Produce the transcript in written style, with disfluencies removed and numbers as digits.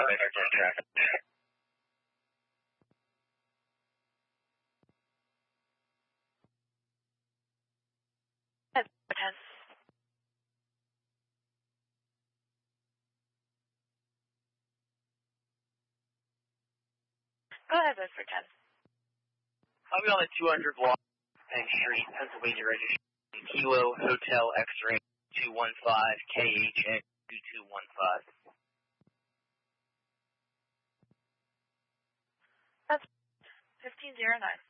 traffic. That's 10. Go ahead, for 10. I'll be on the 200 block Main Street, Pennsylvania registration. Kilo Hotel X-Ray 215 KHN 2215. That's 1509.